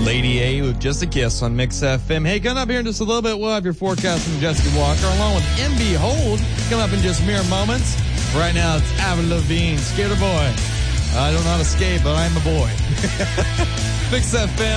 Lady A with Just a Kiss on Mix FM. Hey, coming up here in just a little bit, we'll have your forecast from Jessica Walker, along with MB Hold, coming up in just mere moments. Right now, it's Avril Lavigne, Skater Boy. I don't know how to skate, but I'm a boy. Mix FM.